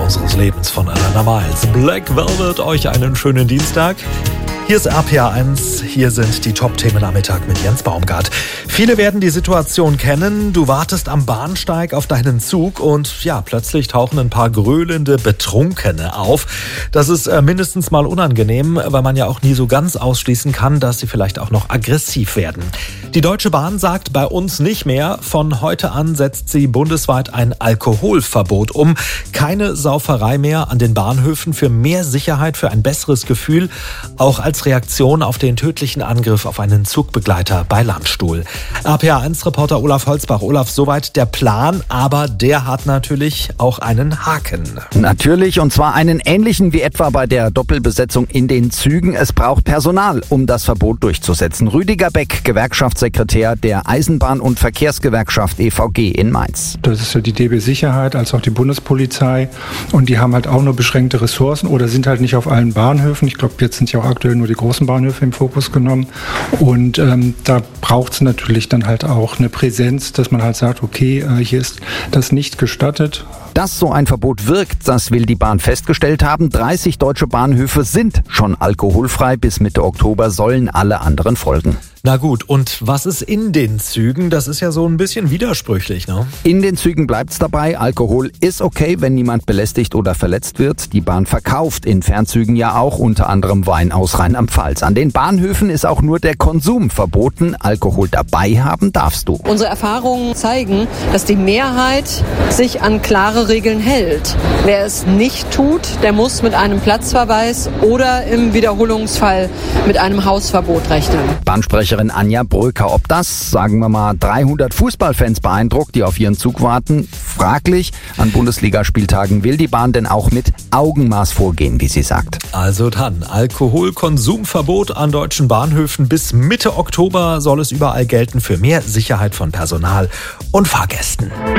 unseres Lebens von Alana Miles. Black Velvet, euch einen schönen Dienstag. Hier ist RPA 1, hier sind die Top-Themen am Mittag mit Jens Baumgart. Viele werden die Situation kennen, du wartest am Bahnsteig auf deinen Zug und ja, plötzlich tauchen ein paar gröhlende Betrunkene auf. Das ist mindestens mal unangenehm, weil man ja auch nie so ganz ausschließen kann, dass sie vielleicht auch noch aggressiv werden. Die Deutsche Bahn sagt bei uns nicht mehr, von heute an setzt sie bundesweit ein Alkoholverbot um. Keine Sauferei mehr an den Bahnhöfen, für mehr Sicherheit, für ein besseres Gefühl, auch als Reaktion auf den tödlichen Angriff auf einen Zugbegleiter bei Landstuhl. RPA1-Reporter Olaf Holzbach. Olaf, soweit der Plan, aber der hat natürlich auch einen Haken. Natürlich, und zwar einen ähnlichen wie etwa bei der Doppelbesetzung in den Zügen. Es braucht Personal, um das Verbot durchzusetzen. Rüdiger Beck, Gewerkschaftssekretär der Eisenbahn- und Verkehrsgewerkschaft EVG in Mainz. Das ist ja die DB Sicherheit als auch die Bundespolizei und die haben halt auch nur beschränkte Ressourcen oder sind halt nicht auf allen Bahnhöfen. Ich glaube, jetzt sind ja auch aktuell nur die großen Bahnhöfe im Fokus genommen und da braucht es natürlich dann halt auch eine Präsenz, dass man halt sagt, okay, hier ist das nicht gestattet. Dass so ein Verbot wirkt, das will die Bahn festgestellt haben. 30 deutsche Bahnhöfe sind schon alkoholfrei. Bis Mitte Oktober sollen alle anderen folgen. Na gut, und was ist in den Zügen? Das ist ja so ein bisschen widersprüchlich, ne? In den Zügen bleibt's dabei. Alkohol ist okay, wenn niemand belästigt oder verletzt wird. Die Bahn verkauft in Fernzügen ja auch unter anderem Wein aus Rheinland-Pfalz. An den Bahnhöfen ist auch nur der Konsum verboten. Alkohol dabei haben darfst du. Unsere Erfahrungen zeigen, dass die Mehrheit sich an klare Regeln hält. Wer es nicht tut, der muss mit einem Platzverweis oder im Wiederholungsfall mit einem Hausverbot rechnen. Bahnsprecherin Anja Bröker, ob das, sagen wir mal, 300 Fußballfans beeindruckt, die auf ihren Zug warten, fraglich. An Bundesligaspieltagen will die Bahn denn auch mit Augenmaß vorgehen, wie sie sagt. Also dann, Alkoholkonsumverbot an deutschen Bahnhöfen. Bis Mitte Oktober soll es überall gelten für mehr Sicherheit von Personal und Fahrgästen.